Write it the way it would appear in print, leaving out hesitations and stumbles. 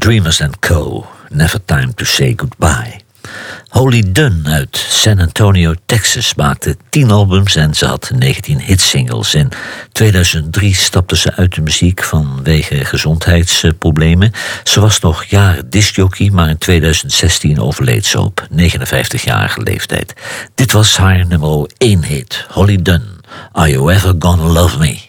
Dreamers & Co. Never Time to Say Goodbye. Holly Dunn uit San Antonio, Texas maakte 10 albums en ze had 19 hitsingles. In 2003 stapte ze uit de muziek vanwege gezondheidsproblemen. Ze was nog jaren discjockey, maar in 2016 overleed ze op 59-jarige leeftijd. Dit was haar nummer 1 hit, Holly Dunn, Are You Ever Gonna Love Me?